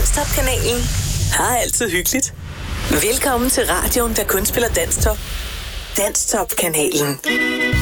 Danstop-kanalen. Har altid hyggeligt. Velkommen til radioen, der kun spiller Danstop. Danstop-kanalen.